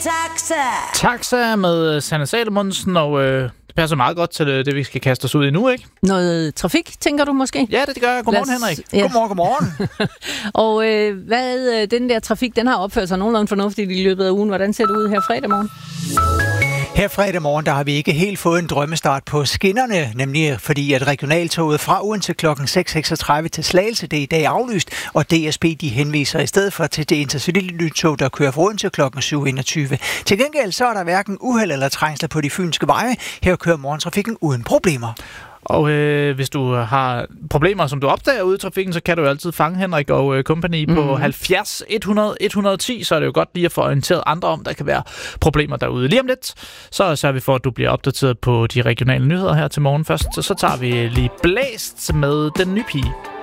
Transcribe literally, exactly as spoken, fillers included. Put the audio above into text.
Taxa. Taxa med Sanne Salomonsen, og øh, det passer meget godt til det, vi skal kaste os ud i nu, ikke? Noget trafik, tænker du måske? Ja, det, det gør jeg. Godmorgen, Lad os, Henrik. Ja. Godmorgen, godmorgen. og øh, hvad den der trafik, den har opført sig nogenlunde fornuftigt i løbet af ugen. Hvordan ser det ud her fredag morgen? Her fredag morgen, der har vi ikke helt fået en drømmestart på skinnerne, nemlig fordi at regionaltoget fra Odense klokken seks seksogtredive til Slagelse, det er i dag aflyst, og D S B de henviser i stedet for til det intercity-lyntog, der kører fra Odense klokken syv enogtyve. Til gengæld så er der hverken uheld eller trængsler på de fynske veje. Her kører morgentrafikken uden problemer. Og øh, hvis du har problemer, som du opdager ude i trafikken, så kan du jo altid fange Henrik og øh, company på mm. halvfjerds hundrede et hundrede og ti, så er det jo godt lige at få orienteret andre om, der kan være problemer derude. Lige om lidt, så sørger vi for, at du bliver opdateret på de regionale nyheder her til morgen først. Så tager vi lige Blæst med Den Nye Pige.